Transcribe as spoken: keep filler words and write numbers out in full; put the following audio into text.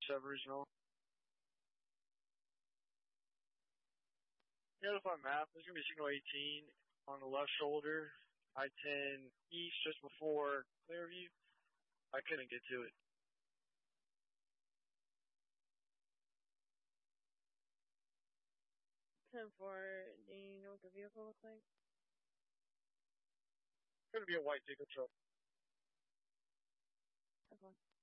Aboriginal. Yeah, that's my map. There's gonna be signal eighteen on the left shoulder, I ten east just before Clearview. I couldn't get to it. ten four, do you know what the vehicle looks like? It's gonna be a white pickup truck. Okay.